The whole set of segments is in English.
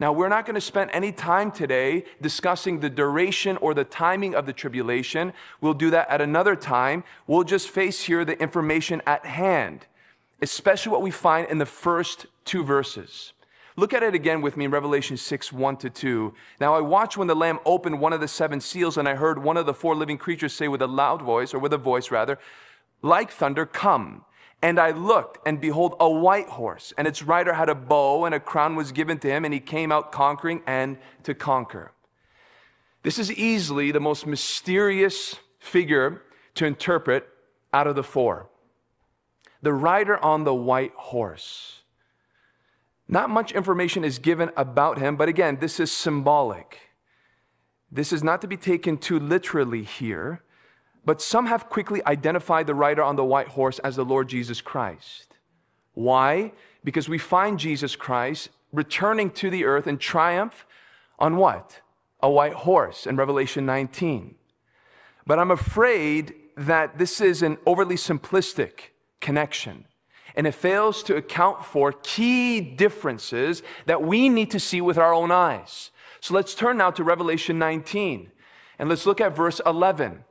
Now, we're not going to spend any time today discussing the duration or the timing of the tribulation. We'll do that at another time. We'll just face here the information at hand, especially what we find in the first two verses. Look at it again with me in Revelation 6, 1-2. Now I watched when the Lamb opened one of the seven seals, and I heard one of the four living creatures say with a loud voice, or with a voice rather, like thunder, "Come." And I looked, and behold, a white horse, and its rider had a bow, and a crown was given to him, and he came out conquering and to conquer. This is easily the most mysterious figure to interpret out of the four. The rider on the white horse. Not much information is given about him, but again, this is symbolic. This is not to be taken too literally here, but some have quickly identified the rider on the white horse as the Lord Jesus Christ. Why? Because we find Jesus Christ returning to the earth in triumph on what? A white horse in Revelation 19. But I'm afraid that this is an overly simplistic connection, and it fails to account for key differences that we need to see with our own eyes. So let's turn now to Revelation 19, and let's look at verse 11.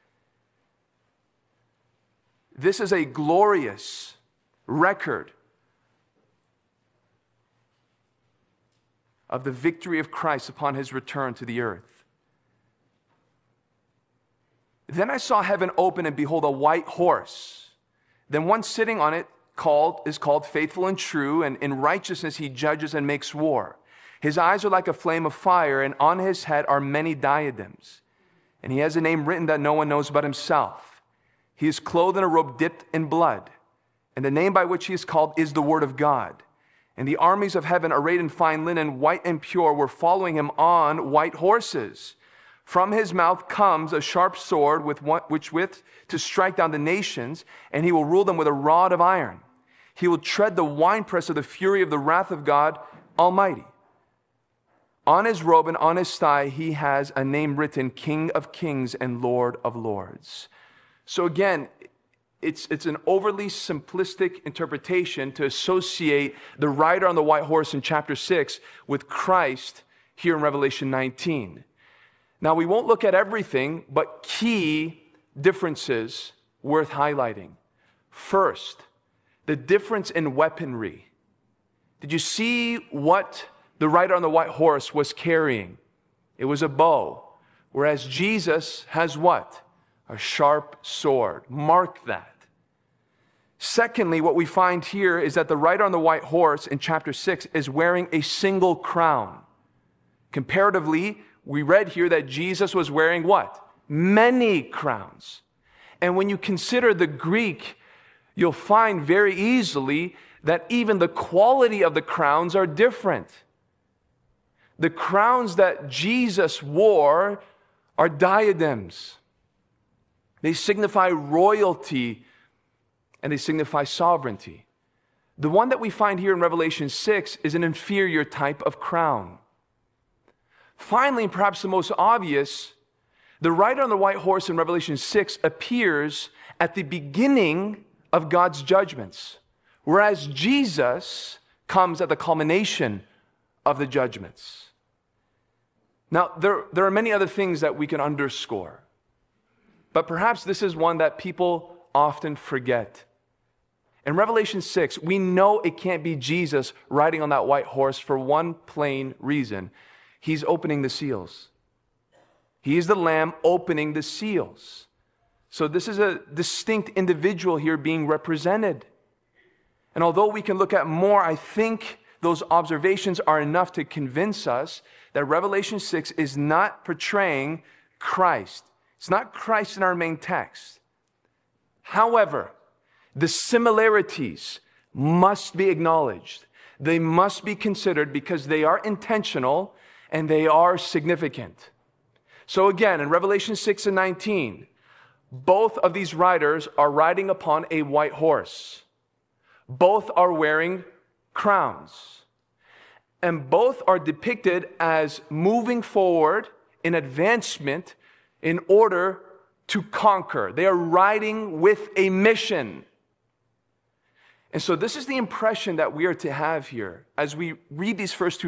This is a glorious record of the victory of Christ upon his return to the earth. Then I saw heaven open, and behold, a white horse. Then one sitting on it is called Faithful and True, and in righteousness he judges and makes war. His eyes are like a flame of fire, and on his head are many diadems. And he has a name written that no one knows but himself. He is clothed in a robe dipped in blood, and the name by which he is called is the Word of God. And the armies of heaven, arrayed in fine linen, white and pure, were following him on white horses. From his mouth comes a sharp sword with to strike down the nations, and he will rule them with a rod of iron. He will tread the winepress of the fury of the wrath of God Almighty. On his robe and on his thigh he has a name written, King of Kings and Lord of Lords. So again, it's an overly simplistic interpretation to associate the rider on the white horse in chapter 6 with Christ here in Revelation 19. Now, we won't look at everything, but key differences worth highlighting. First, the difference in weaponry. Did you see what the rider on the white horse was carrying? It was a bow, whereas Jesus has what? A sharp sword. Mark that. Secondly, what we find here is that the rider on the white horse in chapter 6 is wearing a single crown. Comparatively, we read here that Jesus was wearing what? Many crowns. And when you consider the Greek, you'll find very easily that even the quality of the crowns are different. The crowns that Jesus wore are diadems. They signify royalty and they signify sovereignty. The one that we find here in Revelation 6 is an inferior type of crown. Finally, and perhaps the most obvious, the rider on the white horse in Revelation 6 appears at the beginning of God's judgments, whereas Jesus comes at the culmination of the judgments. Now, there are many other things that we can underscore, but perhaps this is one that people often forget. In Revelation 6, we know it can't be Jesus riding on that white horse for one plain reason. He's opening the seals. He is the Lamb opening the seals. So this is a distinct individual here being represented. And although we can look at more, I think those observations are enough to convince us that Revelation 6 is not portraying Christ. It's not Christ in our main text. However, the similarities must be acknowledged. They must be considered because they are intentional and they are significant. So again, in Revelation 6 and 19, both of these riders are riding upon a white horse. Both are wearing crowns. And both are depicted as moving forward in advancement in order to conquer. They are riding with a mission. And so this is the impression that we are to have here as we read these first two